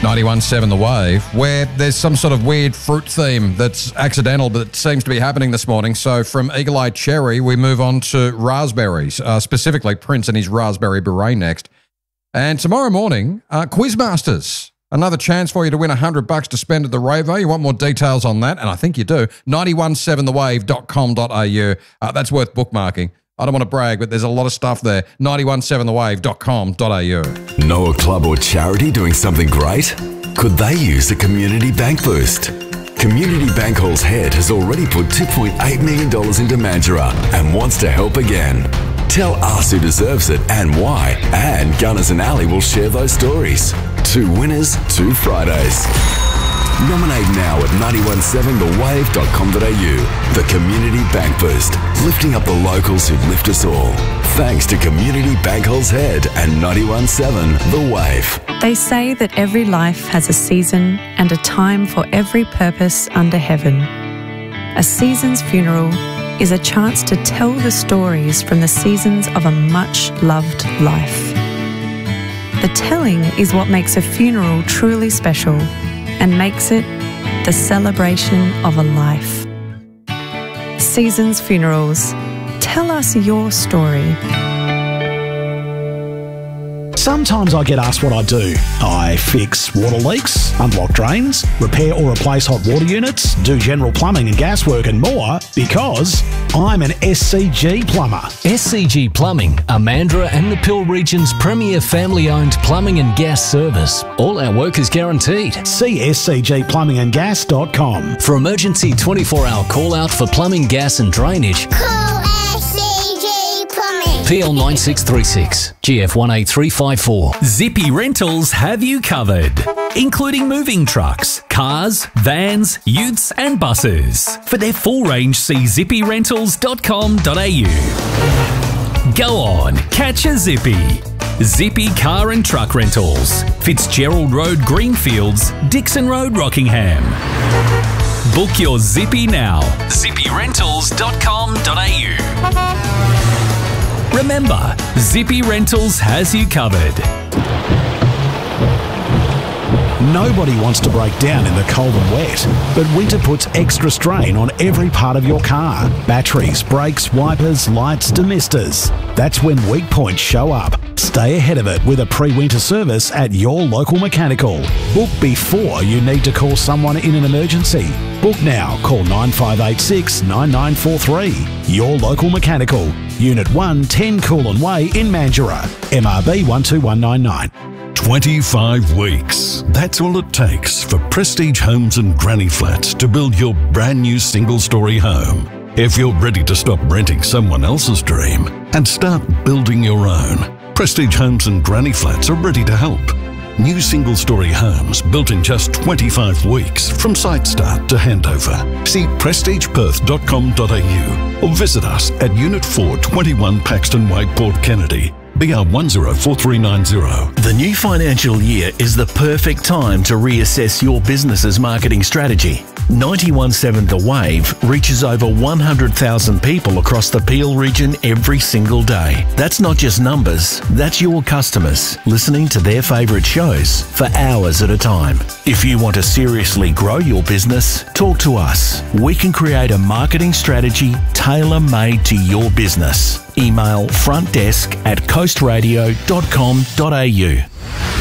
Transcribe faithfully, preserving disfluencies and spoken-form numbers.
ninety-one point seven The Wave, where there's some sort of weird fruit theme that's accidental but seems to be happening this morning. So from Eagle Eye Cherry, we move on to raspberries, uh, specifically Prince and his raspberry beret next. And tomorrow morning, uh, Quizmasters. Another chance for you to win one hundred bucks to spend at the Ravo. You want more details on that? And I think you do. ninety-one seven the wave dot com dot a u. Uh, that's worth bookmarking. I don't want to brag, but there's a lot of stuff there. ninety-one seven the wave dot com dot a u. Know a club or charity doing something great? Could they use a community bank boost? Community Bank Hall's head has already put two point eight million dollars into Mandurah and wants to help again. Tell us who deserves it and why, and Gunners and Ali will share those stories. Two winners, two Fridays. Nominate now at ninety-one seven the wave dot com dot a u. The Community Bank Boost, lifting up the locals who lift us all. Thanks to Community Bank Hall's Head and ninety-one seven The Wave. They say that every life has a season and a time for every purpose under heaven. A season's funeral is a chance to tell the stories from the seasons of a much-loved life. The telling is what makes a funeral truly special and makes it the celebration of a life. Seasons Funerals. Tell us your story. Sometimes I get asked what I do. I fix water leaks, unblock drains, repair or replace hot water units, do general plumbing and gas work and more because I'm an S C G plumber. S C G Plumbing are Mandurah and the Peel region's premier family-owned plumbing and gas service. All our work is guaranteed. See s c g plumbing and gas dot com. For emergency twenty-four hour call-out for plumbing, gas and drainage, call S C G Plumbing. P L nine six three six, G F one eight three five four. Zippy Rentals have you covered, including moving trucks, cars, vans, utes and buses. For their full range, see zippy rentals dot com dot a u. Go on, catch a Zippy. Zippy Car and Truck Rentals, Fitzgerald Road, Greenfields, Dixon Road, Rockingham. Book your Zippy now. zippy rentals dot com dot a u. Remember, Zippy Rentals has you covered. Nobody wants to break down in the cold and wet, but winter puts extra strain on every part of your car. Batteries, brakes, wipers, lights, demisters. That's when weak points show up. Stay ahead of it with a pre-winter service at your local mechanical. Book before you need to call someone in an emergency. Book now. Call nine five eight six, nine nine four three. Your local mechanical. Unit one, ten Coolin Way in Mandurah. M R B one two one nine nine. twenty-five weeks. That's all it takes for Prestige Homes and Granny Flats to build your brand new single-storey home. If you're ready to stop renting someone else's dream and start building your own, Prestige Homes and Granny Flats are ready to help. New single-storey homes built in just twenty-five weeks from site start to handover. See prestige perth dot com dot a u or visit us at Unit four, twenty-one Paxton Way, Port Kennedy. B R one zero four three nine zero. The new financial year is the perfect time to reassess your business's marketing strategy. ninety-one seven The Wave reaches over one hundred thousand people across the Peel region every single day. That's not just numbers, that's your customers listening to their favourite shows for hours at a time. If you want to seriously grow your business, talk to us. We can create a marketing strategy tailor-made to your business. Email frontdesk at coast radio dot com dot a u.